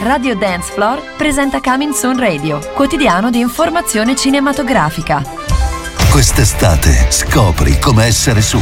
Radio Dance Floor presenta Coming Soon Radio, quotidiano di informazione cinematografica. Quest'estate scopri come essere su.